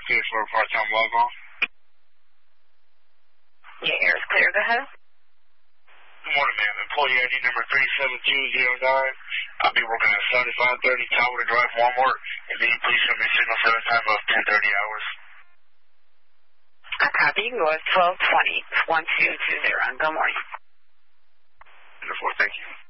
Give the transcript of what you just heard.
clear for a part-time log-off. Yeah, air is clear. Go ahead. Good morning, ma'am. Employee ID number 37209. I'll be working at 7530 Tower Drive, Walmart. And then you please show me a signal 7 times of 10:30 hours. I copy. You can go at 1220. 1220. Good morning. Wonderful. Thank you.